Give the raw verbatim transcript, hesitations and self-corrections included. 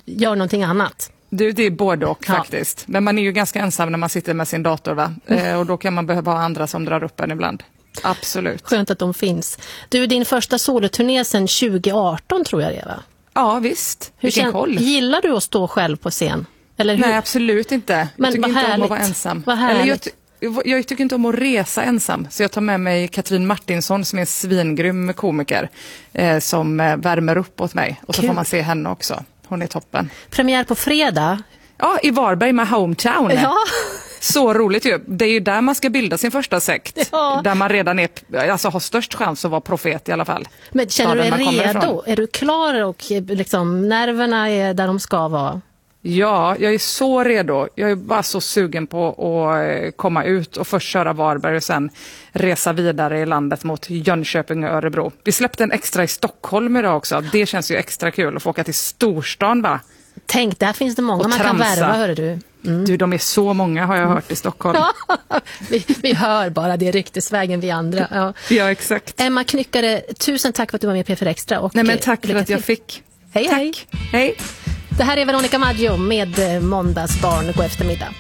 gör någonting annat. Du, det är både och Ja. faktiskt. Men man är ju ganska ensam när man sitter med sin dator, va? Eh, och då kan man behöva ha andra som drar upp en ibland. Absolut. Skönt att de finns. Du, din första soloturné sedan tjugo arton tror jag det var. Ja, visst. Hur Vilken kän- koll. Gillar du att stå själv på scen? Eller hur? Nej, absolut inte. Men jag tycker vad inte härligt. om att vara ensam. Vad Eller jag, härligt. ty- jag, jag tycker inte om att resa ensam. Så jag tar med mig Katrin Martinsson som är en svingrym komiker eh, som eh, värmer upp åt mig. Och så Kul. får man se henne också. Hon är toppen. Premiär på fredag. Ja, i Varberg med Hometown. Ja. Så roligt ju. Det är ju där man ska bilda sin första sekt. Ja. Där man redan är, alltså har störst chans att vara profet i alla fall. Men känner du dig Staden man kommer redo? ifrån. Är du klar och eh, liksom, nerverna är där de ska vara? Ja, jag är så redo. Jag är bara så sugen på att eh, komma ut och först köra Varberg och sen resa vidare i landet mot Jönköping och Örebro. Vi släppte en extra i Stockholm idag också. Det känns ju extra kul att få åka till storstan, va? Tänk, där finns det många Och man kan tramsa. värva, hör du. Mm. Du, de är så många har jag hört i Stockholm. vi, vi hör bara det ryktesvägen vi andra. Ja. Ja, exakt. Emma Knyckare, tusen tack för att du var med i P F Extra. Och Nej, men eh, tack för lycka att jag till. fick. Hej, hej. Tack. Hej. Det här är Veronica Maggio med eh, Måndagsbarn. God eftermiddag.